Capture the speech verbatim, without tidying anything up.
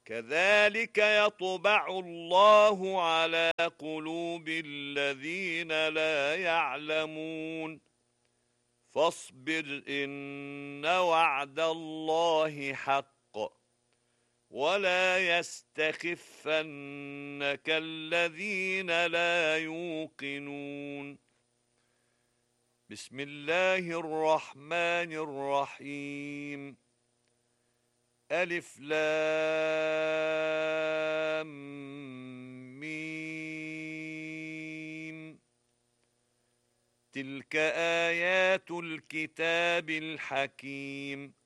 كذلك يطبع الله على قلوب الذين لا يعلمون فاصبر إن وعد الله حق ولا يستخفنك الذين لا يوقنون بسم الله الرحمن الرحيم ألف لام ميم تلك آيات الكتاب الحكيم